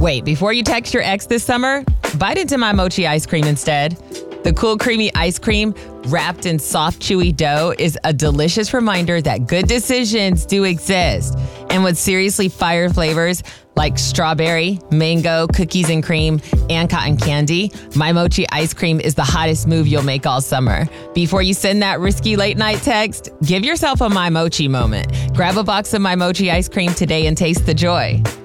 Wait, before you text your ex this summer, bite into My Mochi ice cream instead. The cool, creamy ice cream wrapped in soft, chewy dough is a delicious reminder that good decisions do exist. And with seriously fire flavors like strawberry, mango, cookies and cream, and cotton candy, My Mochi ice cream is the hottest move you'll make all summer. Before you send that risky late night text, give yourself a My Mochi moment. Grab a box of My Mochi ice cream today and taste the joy.